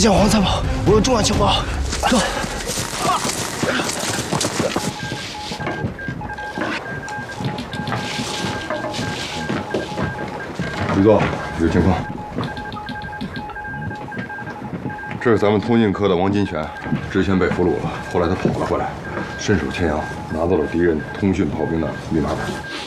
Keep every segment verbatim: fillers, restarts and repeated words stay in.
见皇参谋，我有重要情报。走。 局座，有情况。这是咱们通信科的王金泉，之前被俘虏了，后来他跑了回来，身手牵羊，拿到了敌人通讯炮兵的密码本。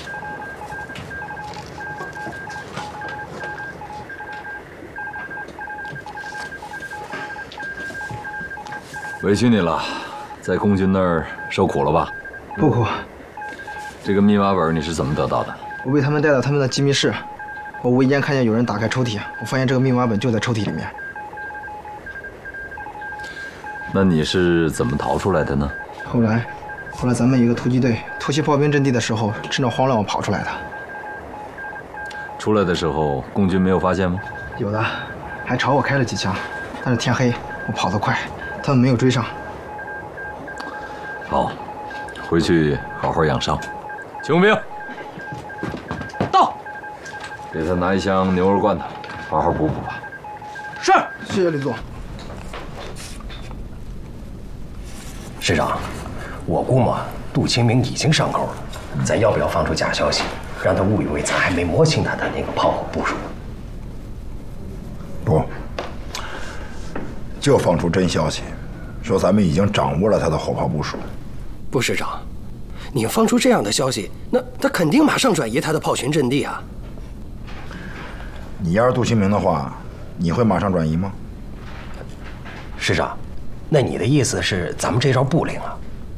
委屈你了，在共军那儿受苦了吧？ 不苦。 这个密码本你是怎么得到的？ 我被他们带到他们的机密室，我无意间看见有人打开抽屉，我发现这个密码本就在抽屉里面。 那你是怎么逃出来的呢？ 后来，后来咱们一个突击队突袭炮兵阵地的时候，趁着慌乱我跑出来的。 出来的时候，共军没有发现吗？ 有的，还朝我开了几枪，但是天黑，我跑得快。 他们没有追上。 好，回去好好养伤。请兵， 到。 给他拿一箱牛肉罐头，好好补补吧。 是， 谢谢李总。 师长，我估摸杜清明已经上钩了，咱要不要放出假消息，让他误以为咱还没摸清他的那个炮火部署？ 不，就放出真消息。 说咱们已经掌握了他的火炮部署。 不，师长，你放出这样的消息，那他肯定马上转移他的炮群阵地啊。 你要是杜清明的话，你会马上转移吗？ 师长，那你的意思是咱们这招不灵啊？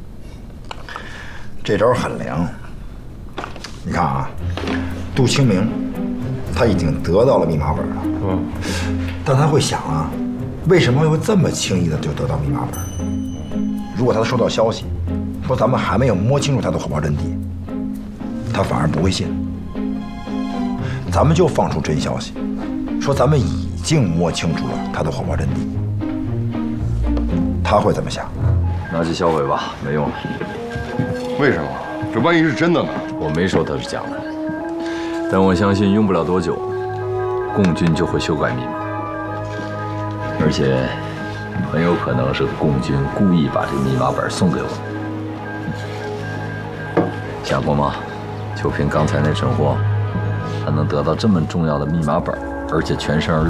这招很灵。你看啊，杜清明他已经得到了密码本了，嗯，但他会想啊。 为什么会这么轻易的就得到密码本？如果他收到消息，说咱们还没有摸清楚他的火炮阵地，他反而不会信。咱们就放出真消息，说咱们已经摸清楚了他的火炮阵地，他会怎么想？ 拿去销毁吧，没用了。 为什么？这万一是真的呢？ 我没说他是假的，但我相信用不了多久，共军就会修改密码。 而且很有可能是共军故意把这个密码本送给我。想过吗？就凭刚才那蠢货，他能得到这么重要的密码本，而且全身而